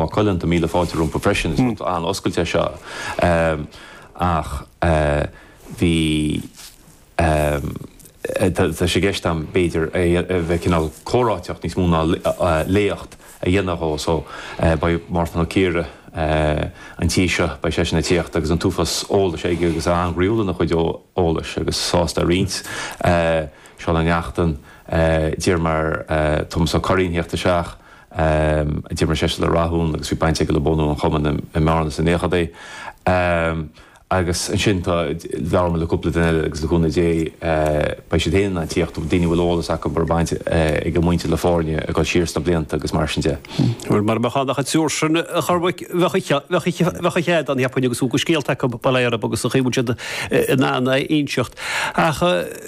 Colin to míle fáilte rúm profession is an oscailte seo ach bhí tá sé gceist am beidir bheith cinál córáteach níos múna léocht a dhéanamh so ba Martin O'Keefe an tíise ba sé na tíocht agus an túfas ólas agus an griúla nach chuid ólas agus sásta rins seo an gheachtain dír mar Thomas O'Corrin heachta seach dír mar sé le rathún agus bhí bainte go le bonú an chuman i marna san échadé agus an sin bhearm le cúpla duine agus le chuna dé ba sé déana tíocht daine bhfuil ólas acha bar bainte ag go muinte le fórne a go síirsta blianta agus mar sin de. Mar bachánach túr sin bhecha chéad an heappaine agus úgus scéalta baléir agus a chéimú nána inseocht. Ach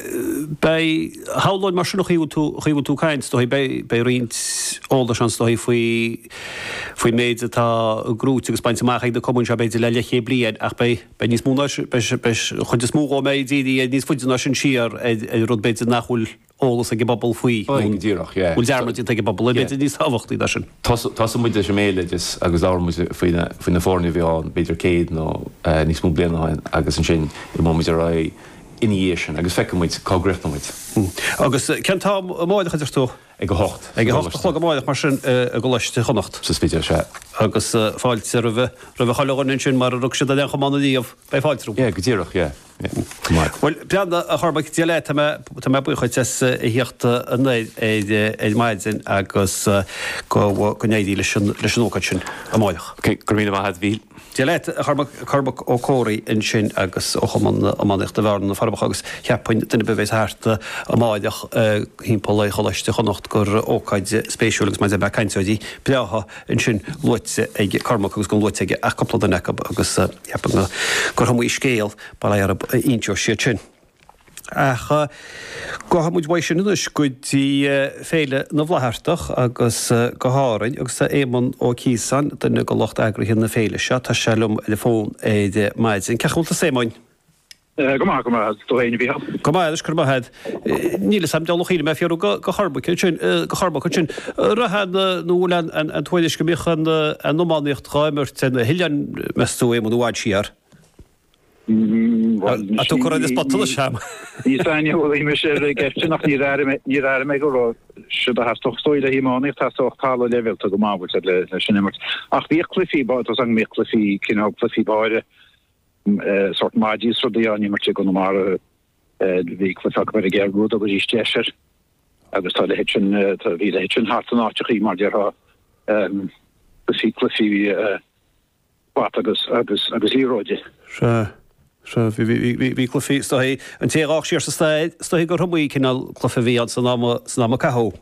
háláin mar sin chéú tú caiint do bei rint ólas an stoí faoi méid atá grút agus bainte máchaigh de común se beidir le ché bliad ach níos múna chun is múgá méid díí níos fuidir sin siar rud beidir nachhúil ólas a g bobbal faoi díach bhil dearmatí ag bobbal beidir níos táhachttaí de sin. Tá muide sem méile agus ámu faoin na fórne bhíán beidir céad nó níos mú blianaáin agus an sin i mó idir ra iníhéisian agus feicmuid cágreachtamid. Agus centá máidecha idir tú? Ag go hocht. Ag go hocht chlog máideach mar sin a go leiste chonacht. Sa spíide se. Agus fáilte ra chaáin sin mar rug se a lecha mannaíomh bei fáiltrú. Go ddíireach, Well, breanna a charbaic diaile tá buchaid i hiochtta an éid maidzin agus go néidí leis an ócaid sin a máideach. Gur mína maithad bhí. Diaile a charbaic ó cóirí in sin agus ó chamannacht a bharna farbach agus cheappain duine bevéis háirta a máideach hímpóla choiste chonacht gur ócaid spéisiúlagus maidid be caiinteidí breatha in sin luite ag carmach agus go luite ag a coppla den necab agus cheappan gur hamú í scéal baléir ínteo sé sin. Ach go hamúid bhaid sin inis gotí féile na bhlathirteach agus go hárainn agus éman ó císan duna go locht agra hin na féile se tá selum telefón éide maidzin. Cechúlta sémáin? Go héine bhí. Go maidir gur mahead. Níle sam dealach íle me fiú go charbaic sin rahad nóil an tuaidir go michan an nómáíocht chaimirt na hiilean meú éman bháid siar. A tú chuir is batal sem. Ní saine bhfuil me sé geistnach ní rair me go si a stochstoid a híánig tá tála level go mábú le sinnimmert. Ach bhí clufií bá an mé clufií cin clufií báire sort máidís rodí an mar go mar bhí clufa mar a gearú a go rísteir agus tá hí hin hart an áteach mar deará clufií agus líróide. Bhí clufií an téach síar sa staid gur thumí cinál clufa bhí an san ná cathó.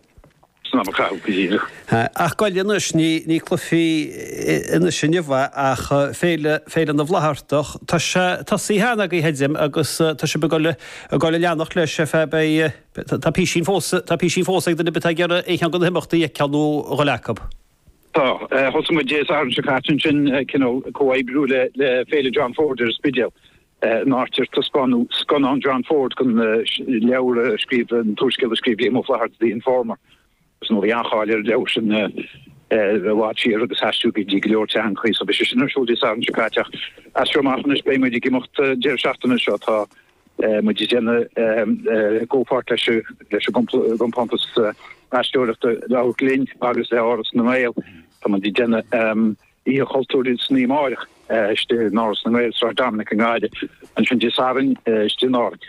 Ach gáileanais ní clufií ina sinneh ach féile na bhlathirteach tá sí hena í heidim agus tá se beáile leannach leis sé tá pí sin fósaigh duna bit gear éan go himachta ag ceanú go lecab. Tá hos mu dé an se catin sin coébrú le féile John Ford spidel. Náir tá scan an John Ford gon leabhar scríb an túscil scríb émo flahart the Informer. Gus nó bhíááir lesin bhhatíí agus heú go dí leor te an chuí a bhí sin siúdí an sekáteach. Astromáis bé muidir gimocht deirseachtainna seo tá mu dénne gópát leis gompantas asúirta lelín agus le áras na méil tá man dí dénne í choultúí sní máireach ste náras na méil rá damna an gáide an sin desáin ste náric.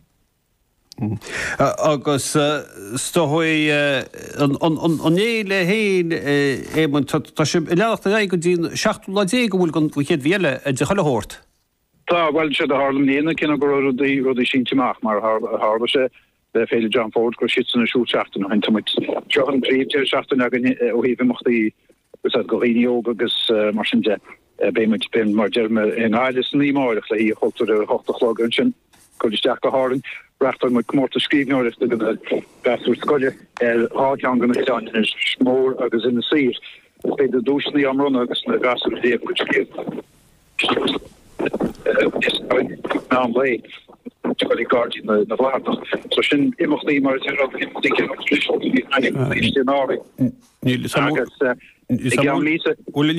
Agus stohui an éile héin éman tá sem leachta go dín 16 go bhfuil gon chéad bhéile de choilehort. Tá bhil se a Harlem léana cinna go rudí sinteach mar Harba se le féile John Ford go sisan na siúteachtain hen tamid John Príomh seachtain agin ó híh mochtaí go réoga agus mar sin de béimiid bin mar derme in áiles ní máireach le hí chotar a hochtalog an sin chuisteach go hárin reachtar mu mórta scríbneoireach gona beú scoile ácean gona tein is smór agus ina sír. Féidir dúsnaí am run agus na gasú déobh go scríb. ná lei go guardian na bhharach. So sin imachtaí mar